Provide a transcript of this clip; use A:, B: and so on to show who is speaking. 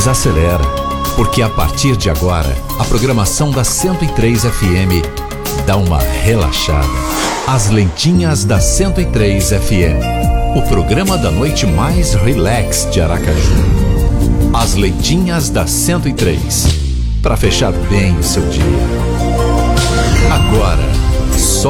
A: desacelera, porque a partir de agora, a programação da 103 FM dá uma relaxada. As Lentinhas da 103 FM, o programa da noite mais relax de Aracaju. As Lentinhas da 103, para fechar bem o seu dia. Agora,